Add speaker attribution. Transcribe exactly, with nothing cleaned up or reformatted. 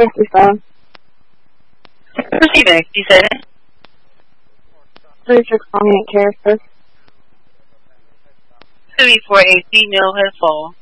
Speaker 1: fifty-seven.
Speaker 2: Receiving, you said it?
Speaker 1: thirty-six twenty-eight characters.
Speaker 2: two E four eight, no head fall.